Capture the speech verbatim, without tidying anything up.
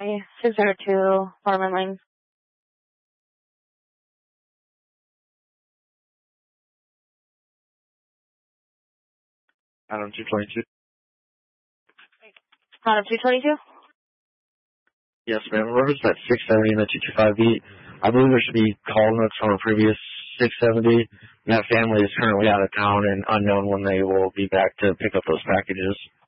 six zero two, Farman Lane. Adam two twenty-two. Adam two twenty-two? Yes, ma'am. Whoever's that six seventy and the two two five beat, I believe there should be call notes from a previous six seventy. That family is currently out of town and unknown when they will be back to pick up those packages.